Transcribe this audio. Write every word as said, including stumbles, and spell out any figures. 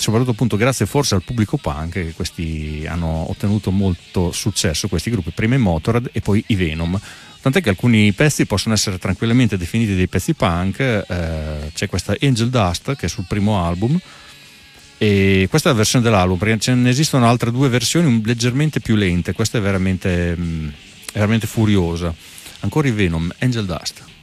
soprattutto appunto grazie forse al pubblico punk che questi hanno ottenuto molto successo, questi gruppi, prima i Motorhead e poi i Venom, tant'è che alcuni pezzi possono essere tranquillamente definiti dei pezzi punk. Eh, c'è questa Angel Dust che è sul primo album, e questa è la versione dell'album, perché ce ne esistono altre due versioni leggermente più lente, questa è veramente, è veramente furiosa. Ancora i Venom, Angel Dust.